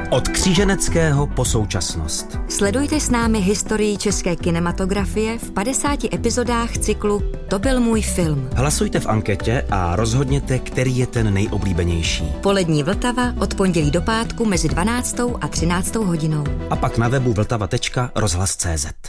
Od kříženeckého po současnost. Sledujte s námi historii české kinematografie v 50 epizodách cyklu To byl můj film. Hlasujte v anketě a rozhodněte, který je ten nejoblíbenější. Polední Vltava od pondělí do pátku mezi 12. a 13. hodinou. A pak na webu vltava.rozhlas.cz.